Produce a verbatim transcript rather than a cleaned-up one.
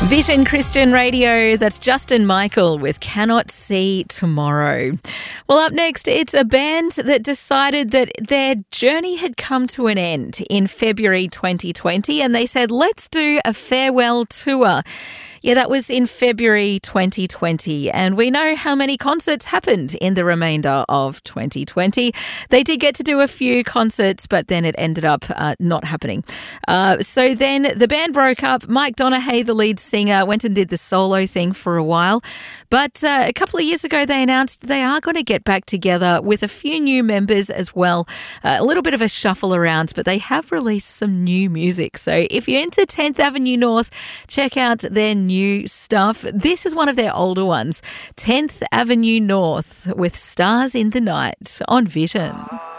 Vision Christian Radio, that's Justin Michael with Cannot See Tomorrow. Well, up next, it's a band that decided that their journey had come to an end in February twenty twenty, and they said, let's do a farewell tour. Yeah, that was in February twenty twenty, and we know how many concerts happened in the remainder of twenty twenty. They did get to do a few concerts, but then it ended up uh, not happening. Uh, so then the band broke up. Mike Donaghy, the lead singer, went and did the solo thing for a while. But uh, a couple of years ago, they announced they are going to get back together with a few new members as well. Uh, a little bit of a shuffle around, but they have released some new music. So if you're into tenth Avenue North, check out their new stuff. This is one of their older ones, tenth Avenue North with Stars in the Night on Vision.